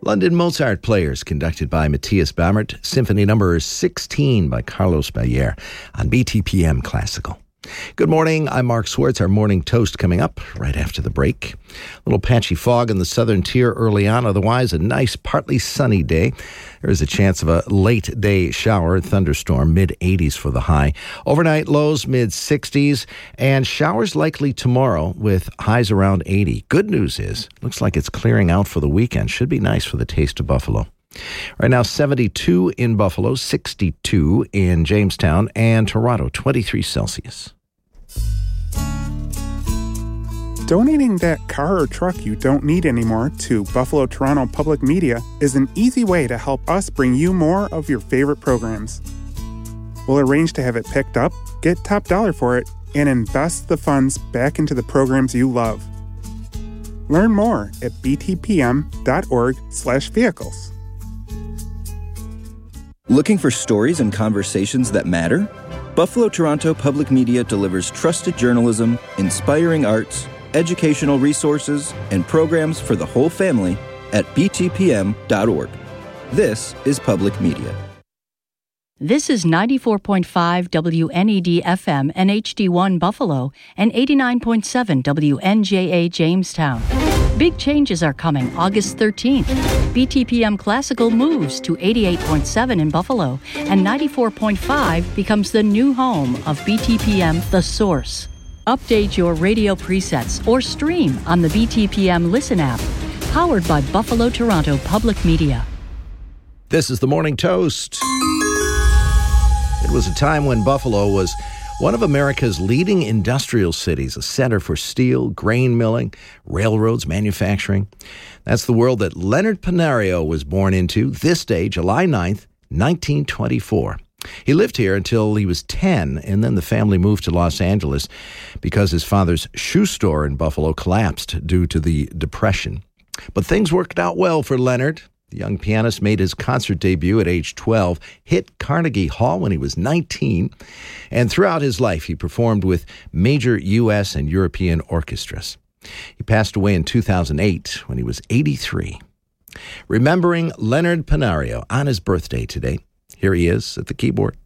London Mozart Players, conducted by Matthias Bammert. Symphony number 16 by Carlos Bayer on BTPM Classical. Good morning, I'm Mark Swartz. Our morning toast coming up right after the break. A little patchy fog in the southern tier early on. Otherwise, a nice, partly sunny day. There is a chance of a late day shower, thunderstorm, mid-80s for the high. Overnight lows, mid-60s, and showers likely tomorrow with highs around 80. Good news is, looks like it's clearing out for the weekend. Should be nice for the taste of Buffalo. Right now, 72 in Buffalo, 62 in Jamestown, and Toronto, 23 Celsius. Donating that car or truck you don't need anymore to Buffalo Toronto Public Media is an easy way to help us bring you more of your favorite programs. We'll arrange to have it picked up, get top dollar for it, and invest the funds back into the programs you love. Learn more at btpm.org/vehicles. Looking for stories and conversations that matter? Buffalo Toronto Public Media delivers trusted journalism, inspiring arts, educational resources, and programs for the whole family at btpm.org. This is public media. This is 94.5 WNED FM and HD1 Buffalo and 89.7 WNJA Jamestown. Big changes are coming August 13th. BTPM Classical moves to 88.7 in Buffalo, and 94.5 becomes the new home of BTPM The Source. Update your radio presets or stream on the BTPM Listen app, powered by Buffalo Toronto Public Media. This is the Morning Toast. It was a time when Buffalo was one of America's leading industrial cities, a center for steel, grain milling, railroads, manufacturing. That's the world that Leonard Panario was born into this day, July 9th, 1924. He lived here until he was 10, and then the family moved to Los Angeles because his father's shoe store in Buffalo collapsed due to the Depression. But things worked out well for Leonard. The young pianist made his concert debut at age 12, hit Carnegie Hall when he was 19, and throughout his life he performed with major U.S. and European orchestras. He passed away in 2008 when he was 83. Remembering Leonard Panario on his birthday today. Here he is at the keyboard.